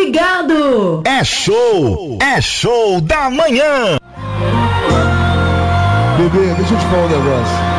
ligado. É show da manhã. Bebê, deixa eu te falar um negócio.